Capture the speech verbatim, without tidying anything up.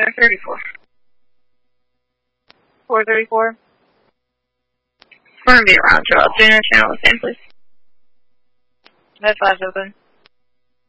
Center thirty-four. four thirty-four. We're going to be around, Joel. Do you understand what I'm saying, please? Med five's open.